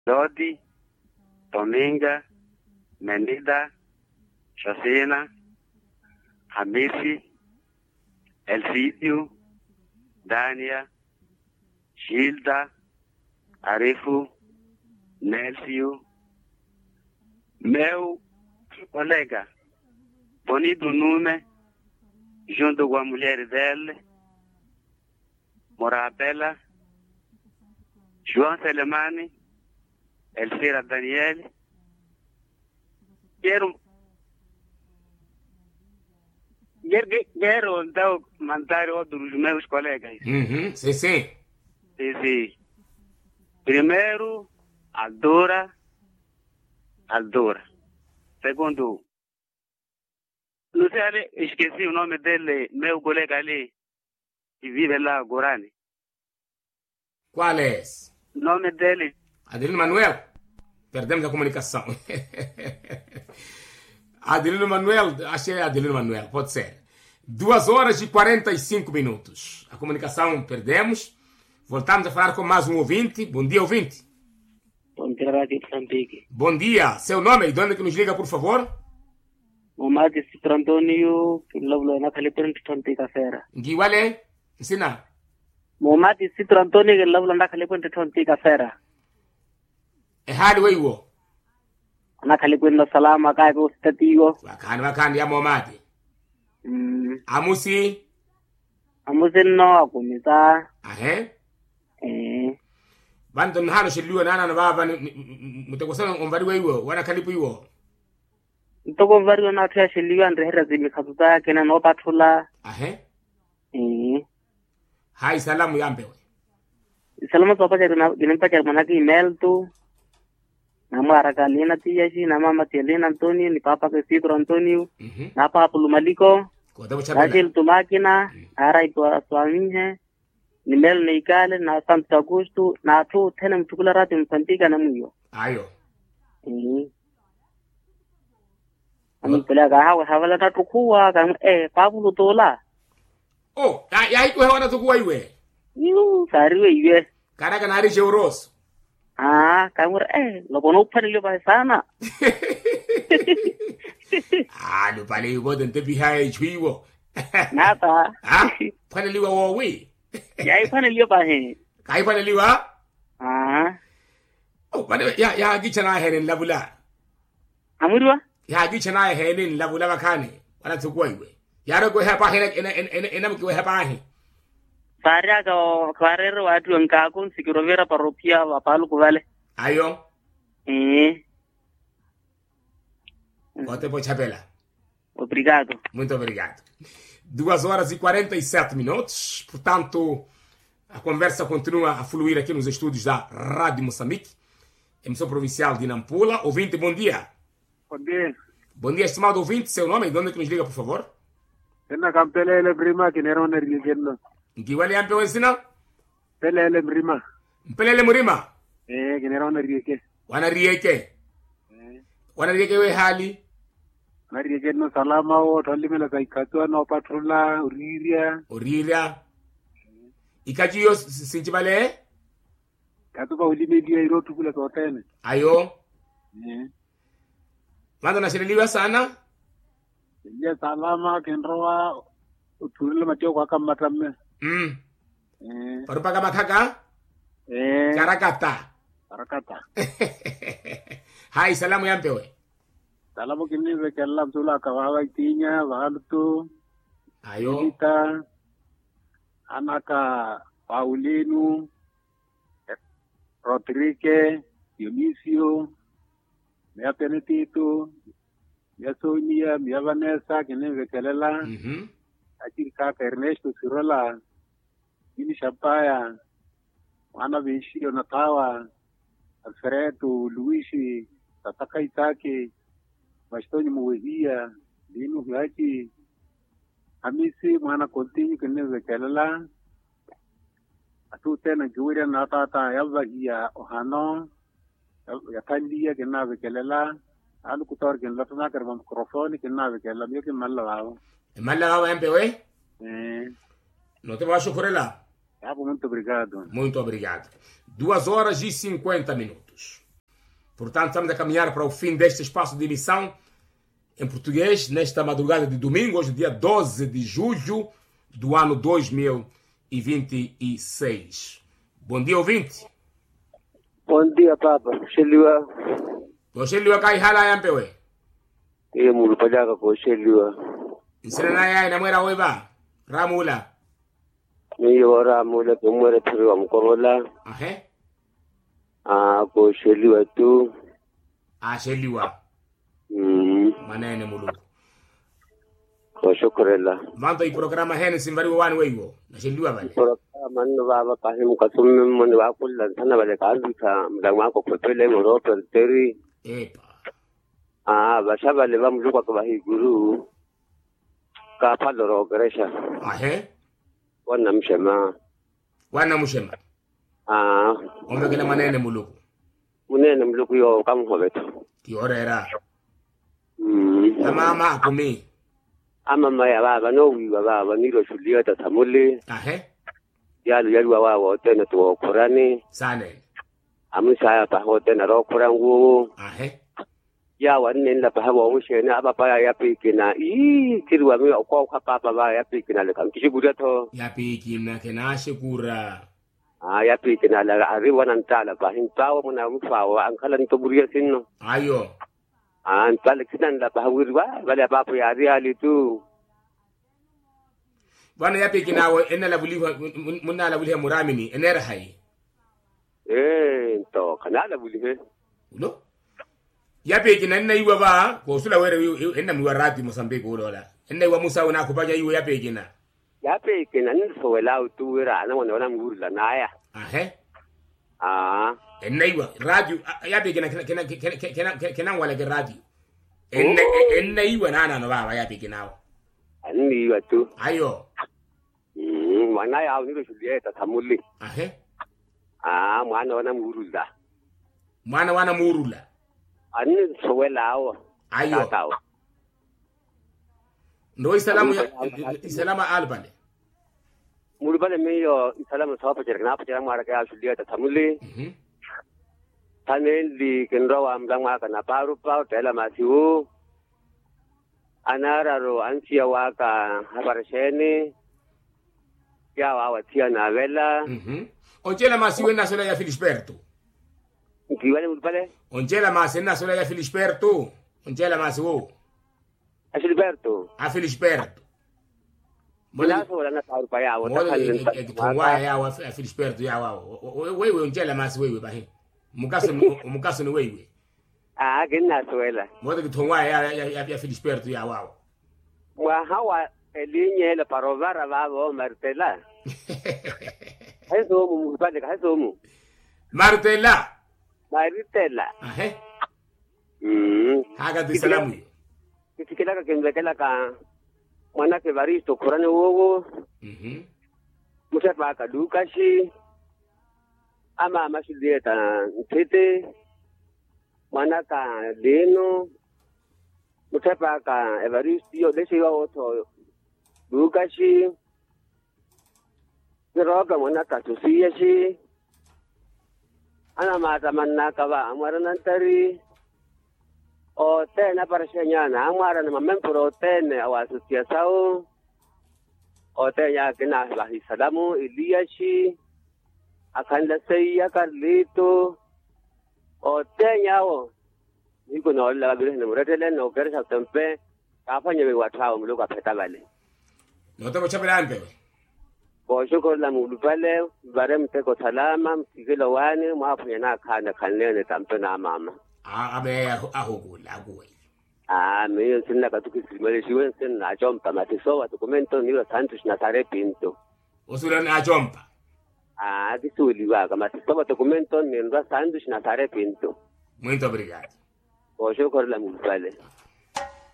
Lodi, Dominga, Menida, Jacena, Hamisi, Elfídio, Dânia, Gilda, Arifu, Nélcio, meu colega, Bonito Nume, junto com a mulher dele, Morabella, João Selemani, Elfira Daniel. Quero então mandar outros meus colegas. Uhum, sim, sim. Sim. Primeiro, Aldora. Segundo, não sei ali, esqueci o nome dele, meu colega ali, que vive lá agora. Qual é esse? O nome dele, Adelino Manuel? Perdemos a comunicação. Adelino Manuel, achei Adelino Manuel, pode ser. 2h45. A comunicação perdemos. Voltamos a falar com mais um ouvinte. Bom dia, ouvinte. Bom dia, Rádio Moçambique. Bom dia. Seu nome e de onde que nos liga, por favor? Momadi Citro Antônio, que logo na Calipone de Tontica-feira. Guiwale? Ensina. Momadi Citro Antônio, que logo na Calipone de Tontica-feira. É raro eu. Na Calipone do Salama, cai com o Statigo. Wakani ya Momadi. Amusi? Amusin no, kumita. Ahe? Bantu nhano shiliwa nana na baba mutakosana omvari weiwo wana kalipu iwo. Ntoko mvari na tia shiliwa ndrehera zimi katuta kena no patula. Ahe? Hai salamu yambewe. Salamu sopa jari ginimpa jari manaki email tu. Nama Aragalina Tiyashi, nama Matielina Antonio, ni papa ke Citro Antonio. Na papa Lumaliko. Rachel Tumakina, Ara itwa swami hai. Nimel Neikale na Santo Augusto na tu tena mtukula rati Msambika na muyo. Ayo. Amipeleka hawa na tukua kama Pablo tola. Oh, ya iko hewa na tukua iwe. Sariwe iwe. Karaka na arishe uroso. Kama lobono upani lio sana. Lupale iwo dente bihai chwiwo. Nata. Pane liwa wowi. Yai pane lio bahe. Kai pane liwa? Oh, pane ya gichana henen labula. Amurwa? Ya gichana henen labula bakane. Wana tukua iwe. Yaro ko hapa hena mkiwe hapa he. Faria ka kwarero watu nkako nsikirovera paropia wapalu kuvale. Ayo. Vote por Chapela. Obrigado. Muito obrigado. 2h47. Portanto, a conversa continua a fluir aqui nos estúdios da Rádio Moçambique, emissão provincial de Nampula. Ouvinte, bom dia. Bom dia. Bom dia, estimado ouvinte. Seu nome e de onde que nos liga, por favor? Tena Campelele Brima, que não é religião. Ngiwali ampe wensina? Pelele Brima. Mpelele murima? Que não é religião. Wana rieke? Wana rieke we hali? Na religião no salama o toli mela kaikatwa no patrula uriria. Ikajiyo sinchibale? Katuba ulimedia irotu kule kotene. Ayo. Mando nashiriliwa sana? Ya salama kenroa uturile matio kwa kamatamme. Parupaga makaka? Karakata. Hai, salamu yampewe. Salamu kini vekella msula kawawa itinya, vahalutu. Ayo. Ita. Anaka Paulino. Rodrigue. Dionisio. Mea Penetito. Mea Sonia. Mea Vanessa. Kini vekelela. Achiri kaka Ernesto Sirola. Kini Shapaya. Wana Vishio Natawa. Alfredo, Luigi, Tataka Itake, Bastoni Muwezia, Dino Hiachi, Hamisi, Mana Continue, Kene Kelala, Atu Tena Juria Natata, Yava Ia, Ohano, Yakandia, Kena Kelala, Alukutor, Ken Latanaka, Microphone, Kena Kelala, Yoki Malao. Malao, MPW? Não te baixo por lá. Muito obrigado. Muito obrigado. 2h50. Portanto, estamos a caminhar para o fim deste espaço de emissão em português, nesta madrugada de domingo, hoje dia 12 de julho do ano 2026. Bom dia, ouvinte. Bom dia, Papa. Sheliwa. Sheliwa kai hala yampewe. Mulu pajaka ko Sheliwa. Isina na yai na mwera weba. Ramula. Miyo Ramula ko mwera tiri mkorola. Ahe. Ko Sheliwa tu. Sheliwa. Manene mulu. Ko shukrela. Vanto i programa hene simbari wani weiwo. Na Sheliwa vale. Programa no baba kahim kasum mon wa kullan sana vale kalbika mdangwa ko pele moro teri. Epa. Bashaba le bamluka kwa higuru. Ka paloro gresha. Ahe. Wana mshema. Omekele manene muluku. Munene mluku yo kamhobeto. Ki orera. Mama kumi. Mama ya baba no wiwa baba nilo shulia tatamuli. Ahe. Yalu wa tena to Qurani. Sane. Amusa pa hotena ro Qurangu. Ahe. Ya wannan la pa hawo mushe ne aba pa ya pikina kirwa mi ko ka pa ba ya pikina le kam kishi guda to ya pikina kena shukura ya pikina la ari wanan tala pa hin tawo muna mufawa an kalan to buriya sinno ayo an tala kinan la pa wirwa bale pa ya ari ali tu bwana ya pikina wa enna la buliha munna la buliha muramini enera hay to kana la buliha ulo yape kina nna iwa ba ko sula were enna mi warati Mozambique ulola enna iwa musa una kupaja iwa yape kina nso wela utuwira na wana murula naya ahe enna iwa radio yape kina wala ke radio enna iwa nana no baba yape kina anni iwa tu ayo wana ya uniro shulieta tamuli ahe mwana wana murula Ani sowela awo. Ayo. No isalama albale. Mulbale meyo isalama sopa jerna pa jerna mara ka shulia ta tamuli. Tanen di kenrawa mdangwa kana paru pa tela masiu. Anara ro ansia waka habarsheni. Ya wa tia na vela. Ongela masiu na sola ya Filisperto. Kiwale mulbale? Ongela masena sola ya Filisperto. Ongela masiu. A Filisperto. Mwana sola na paru pa ya wa ta ya wa Filisperto ya wa. Wewe ongela masiu wewe bahe. Mukaso ni wewe. Gena sola. Mwana kitongwa ya Filisperto ya wa. Wa hawa elinye la parovara babo martela. Hazo mu mulbale hazo mu. Martela. Ahe. Haga de salamu. Kitikela ka kembekela ka mwana ke baristo Qurani wogo. Mutapa ka dukashi. Ama mashideta ntete. Mwana ka deno. Mutapa ka evaristo desi yo to dukashi. Roga mwana ka tusiyashi. Ana mata manna ka ba amara tari o tena parashanya na amara na membro tena awasu tiasao o tenya kina bahi salamu iliashi akanda sayya Carlito o tenya o niko no la bile na muratele no kersa tempe afanya be watao mluka peta bale no te chapelampe Kwa shukuru la mulupale, barem teko salama, msikilo wani, mwafanya na kanda kanlene tampe na mama. Abe ahugula aguwe. Miyo sinna katuki silimele shiwen sinna ajompa, matisowa dokumento nilo Santos Nazare Pinto. Osura na ajompa? Kisuli waka, matisowa dokumento nilo Santos Nazare Pinto. Muito obrigado. Kwa shukuru la mulupale.